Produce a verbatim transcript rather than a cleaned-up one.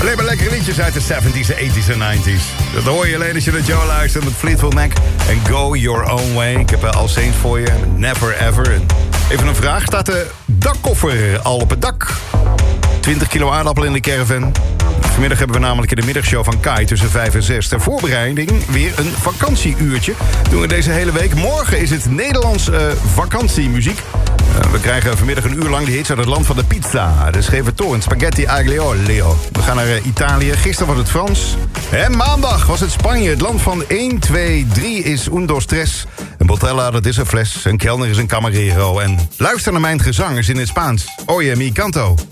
Alleen maar lekkere liedjes uit de zeventies, tachtiger en negentiger. Dat hoor je alleen als je naar Joe luistert met Fleetwood Mac en Go Your Own Way. Ik heb All Saints voor je, Never Ever. Even een vraag, staat de dakkoffer al op het dak? twintig kilo aardappel in de caravan. Vanmiddag hebben we namelijk in de middagshow van Kai tussen vijf en zes... ter voorbereiding weer een vakantieuurtje. Doen we deze hele week. Morgen is het Nederlands uh, vakantiemuziek. Uh, we krijgen vanmiddag een uur lang de hits uit het land van de pizza. De scheve toren, spaghetti aglio olio. We gaan naar uh, Italië. Gisteren was het Frans. En maandag was het Spanje. Het land van één, twee, drie is un, dos, tres. Een botella, dat is een fles. Een kelner is een camarero. En luister naar mijn gezang, is in het Spaans. Oye, mi canto.